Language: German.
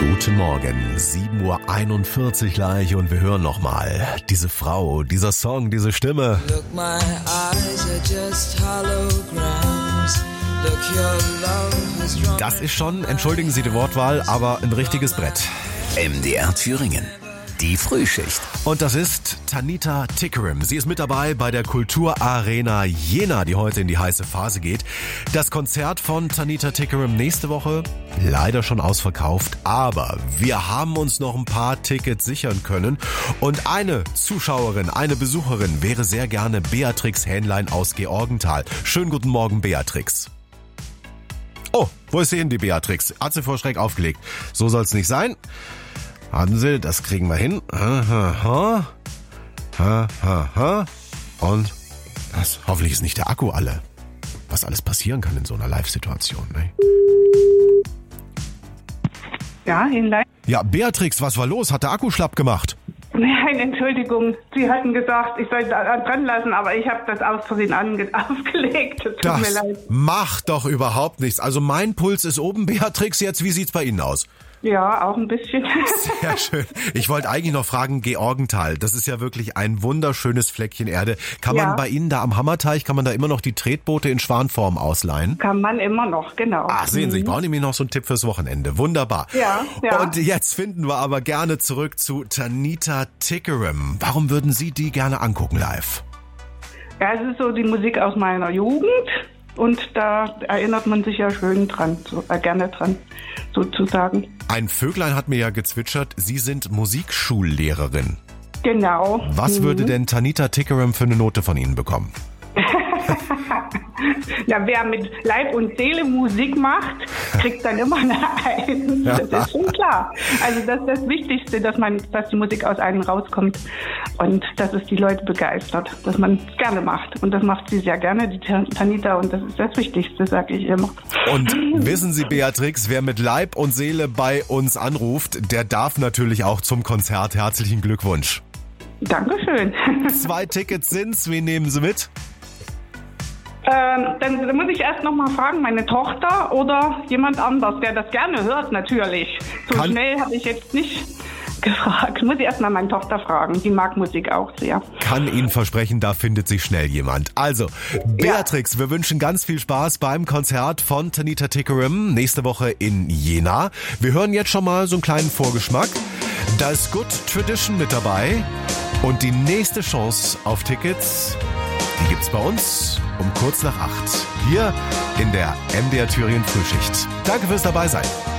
Guten Morgen, 7:41 Uhr gleich und wir hören nochmal diese Frau, dieser Song, diese Stimme. Look, my eyes are just holograms. Look, your love has drawn. Das ist schon, entschuldigen Sie die Wortwahl, aber ein richtiges Brett. MDR Thüringen. Die Frühschicht. Und das ist Tanita Tikaram. Sie ist mit dabei bei der Kulturarena Jena, die heute in die heiße Phase geht. Das Konzert von Tanita Tikaram nächste Woche leider schon ausverkauft, aber wir haben uns noch ein paar Tickets sichern können. Und eine Zuschauerin, eine Besucherin wäre sehr gerne Beatrix Hähnlein aus Georgenthal. Schönen guten Morgen, Beatrix. Oh, wo ist sie hin, die Beatrix? Hat sie vor Schreck aufgelegt. So soll's nicht sein. Warten Sie, das kriegen wir hin. Und das, hoffentlich ist nicht der Akku alle. Was alles passieren kann in so einer Live-Situation, ne? Ja, Hähnlein? Ja, Beatrix, was war los? Hat der Akku schlapp gemacht? Nein, Entschuldigung. Sie hatten gesagt, ich soll da dran lassen, aber ich habe das aus Versehen aufgelegt. Tut mir leid. Macht doch überhaupt nichts. Also mein Puls ist oben, Beatrix. Jetzt, wie sieht's bei Ihnen aus? Ja, auch ein bisschen. Sehr schön. Ich wollte eigentlich noch fragen, Georgenthal, das ist ja wirklich ein wunderschönes Fleckchen Erde. Kann man bei Ihnen da am Hammerteich, kann man da immer noch die Tretboote in Schwanform ausleihen? Kann man immer noch, genau. Ach, sehen Sie, ich brauche nämlich noch so einen Tipp fürs Wochenende. Wunderbar. Ja. Und jetzt finden wir aber gerne zurück zu Tanita Tikaram. Warum würden Sie die gerne angucken live? Ja, es ist so die Musik aus meiner Jugend. Und da erinnert man sich ja schön dran, gerne dran, sozusagen. Ein Vöglein hat mir ja gezwitschert, Sie sind Musikschullehrerin. Genau. Was würde denn Tanita Tikaram für eine Note von Ihnen bekommen? Ja, wer mit Leib und Seele Musik macht, kriegt dann immer eine 1. Das ist schon klar. Also das ist das Wichtigste, dass die Musik aus einem rauskommt und dass es die Leute begeistert, dass man es gerne macht. Und das macht sie sehr gerne, die Tanita, und das ist das Wichtigste, sage ich immer. Und wissen Sie, Beatrix, wer mit Leib und Seele bei uns anruft, der darf natürlich auch zum Konzert. Herzlichen Glückwunsch. Dankeschön. 2 Tickets sind's, wen nehmen Sie mit? Dann muss ich erst noch mal fragen, meine Tochter oder jemand anders, der das gerne hört, natürlich. Schnell habe ich jetzt nicht gefragt. Muss ich erst mal meine Tochter fragen. Die mag Musik auch sehr. Kann Ihnen versprechen, da findet sich schnell jemand. Also, Beatrix, wir wünschen ganz viel Spaß beim Konzert von Tanita Tikaram nächste Woche in Jena. Wir hören jetzt schon mal so einen kleinen Vorgeschmack. Da ist Good Tradition mit dabei. Und die nächste Chance auf Tickets, die gibt's bei uns um kurz nach 8. Hier in der MDR Thüringen Frühschicht. Danke fürs Dabeisein.